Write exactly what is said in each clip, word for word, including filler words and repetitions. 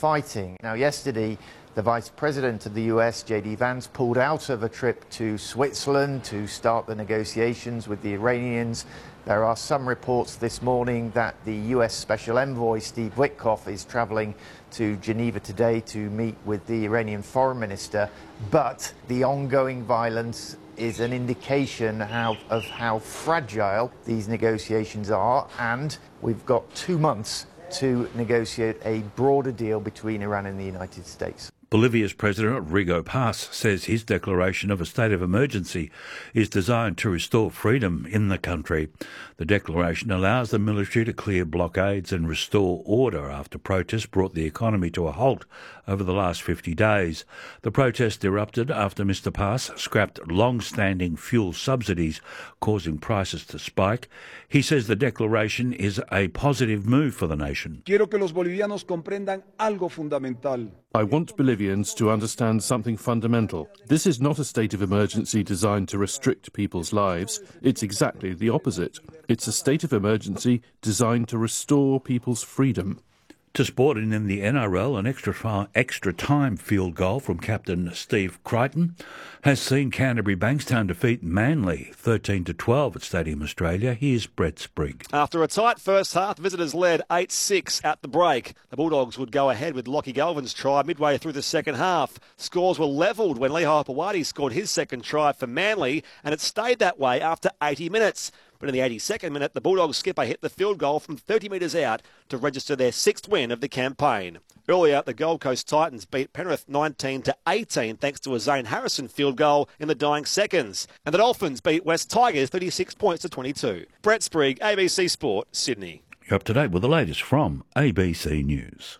fighting. Now, yesterday, the Vice President of the U S, J D Vance, pulled out of a trip to Switzerland to start the negotiations with the Iranians. There are some reports this morning that the U S Special Envoy, Steve Witkoff, is travelling to Geneva today to meet with the Iranian Foreign Minister. But the ongoing violence is an indication how, of how fragile these negotiations are, and we've got two months to negotiate a broader deal between Iran and the United States. Bolivia's President Rodrigo Paz says his declaration of a state of emergency is designed to restore freedom in the country. The declaration allows the military to clear blockades and restore order after protests brought the economy to a halt over the last fifty days. The protest erupted after Mister Paz scrapped long-standing fuel subsidies, causing prices to spike. He says the declaration is a positive move for the nation. Quiero que los bolivianos comprendan algo fundamental. I want Bolivians to understand something fundamental. This is not a state of emergency designed to restrict people's lives. It's exactly the opposite. It's a state of emergency designed to restore people's freedom. To sport, and in the N R L, an extra, far, extra time field goal from captain Steve Crichton has seen Canterbury Bankstown defeat Manly thirteen to twelve at Stadium Australia. Here's Brett Sprigg. After a tight first half, visitors led eight six at the break. The Bulldogs would go ahead with Lockie Galvin's try midway through the second half. Scores were levelled when Lehigh Hopewadi scored his second try for Manly, and it stayed that way after eighty minutes. But in the eighty-second minute, the Bulldogs skipper hit the field goal from thirty metres out to register their sixth win of the campaign. Earlier, the Gold Coast Titans beat Penrith nineteen to eighteen thanks to a Zane Harrison field goal in the dying seconds. And the Dolphins beat West Tigers thirty-six points to twenty-two. Brett Sprigg, A B C Sport, Sydney. You're up to date with the latest from A B C News.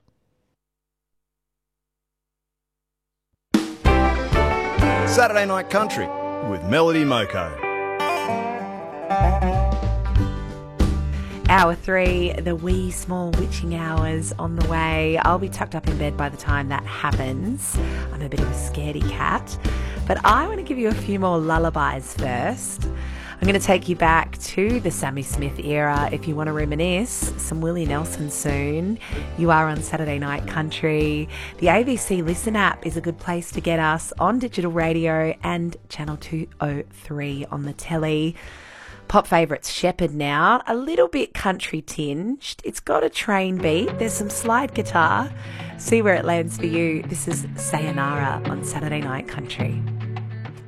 Saturday Night Country with Melody Moko. Hour three, the wee small witching hours on the way. I'll be tucked up in bed by the time that happens. I'm a bit of a scaredy cat. But I want to give you a few more lullabies first. I'm going to take you back to the Sammy Smith era if you want to reminisce. Some Willie Nelson soon. You are on Saturday Night Country. The A B C Listen app is a good place to get us on digital radio and Channel two oh three on the telly. Pop favourites Shepherd now, a little bit country tinged. It's got a train beat. There's some slide guitar. See where it lands for you. This is Sayonara on Saturday Night Country.